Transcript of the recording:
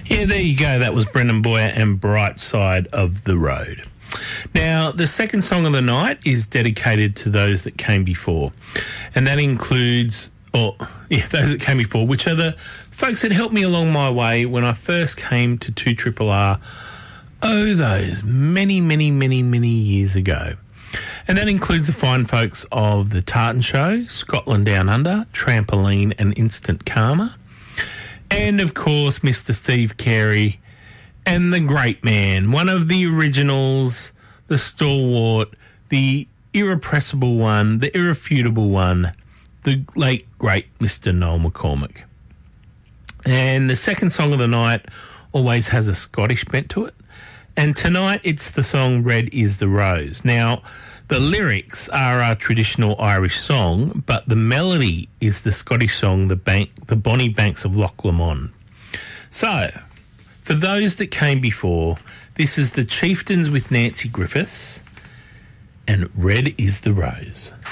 Yeah, there you go. That was Brendan Boyer and Bright Side of the Road. Now, the second song of the night is dedicated to those that came before. And that includes, those that came before, which are the folks that helped me along my way when I first came to 2RRR, those many, many, many, many years ago. And that includes the fine folks of The Tartan Show, Scotland Down Under, Trampoline and Instant Karma. And, of course, Mr. Steve Carey and the great man, one of the originals, the stalwart, the irrepressible one, the irrefutable one, the late, great Mr. Noel McCormick. And the second song of the night always has a Scottish bent to it. And tonight it's the song Red is the Rose. Now, the lyrics are a traditional Irish song, but the melody is the Scottish song, the Bonnie Banks of Loch Lomond. So, for those that came before, this is the Chieftains with Nancy Griffiths, and Red is the Rose.